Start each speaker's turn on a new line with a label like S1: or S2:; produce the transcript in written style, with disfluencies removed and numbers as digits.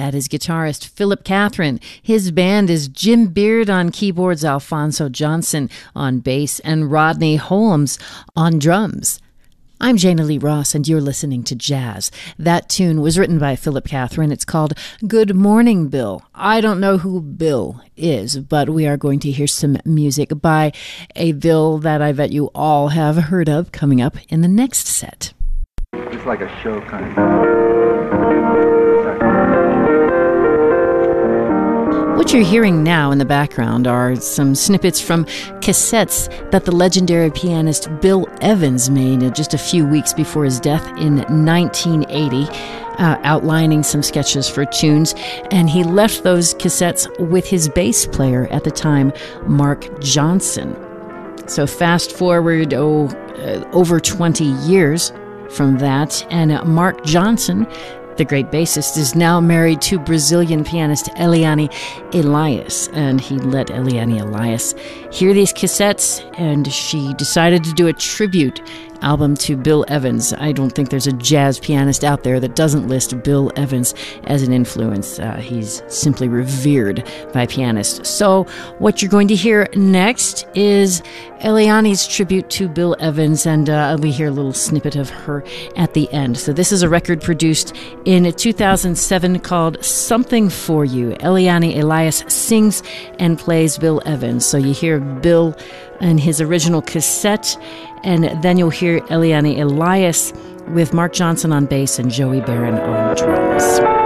S1: That is guitarist Philip Catherine. His band is Jim Beard on keyboards, Alfonso Johnson on bass, and Rodney Holmes on drums. I'm Jana Lee Ross, and you're listening to Jazz. That tune was written by Philip Catherine. It's called Good Morning, Bill. I don't know who Bill is, but we are going to hear some music by a Bill that I bet you all have heard of coming up in the next set.
S2: It's like a show kind of.
S1: What you're hearing now in the background are some snippets from cassettes that the legendary pianist Bill Evans made just a few weeks before his death in 1980, outlining some sketches for tunes. And he left those cassettes with his bass player at the time, Mark Johnson. So fast forward, over 20 years from that, and Mark Johnson, the great bassist, is now married to Brazilian pianist Eliane Elias, and he let Eliane Elias hear these cassettes, and she decided to do a tribute album to Bill Evans. I don't think there's a jazz pianist out there that doesn't list Bill Evans as an influence. He's simply revered by pianists. So what you're going to hear next is Eliane's tribute to Bill Evans, and we hear a little snippet of her at the end. So this is a record produced in 2007 called Something For You. Eliane Elias sings and plays Bill Evans. So you hear Bill and his original cassette, and then you'll hear Eliane Elias with Mark Johnson on bass and Joey Barron on drums.